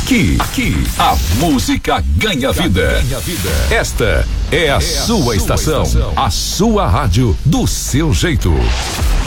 Aqui, a música ganha vida. Esta é a sua estação, a sua rádio do seu jeito.